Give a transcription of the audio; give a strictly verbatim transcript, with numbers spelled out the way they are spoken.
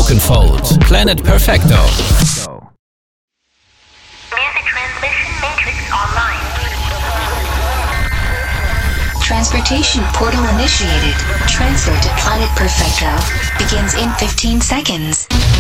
Cloakenfold, Planet Perfecto. Music transmission matrix online. Transportation portal initiated. Transfer to Planet Perfecto begins in fifteen seconds.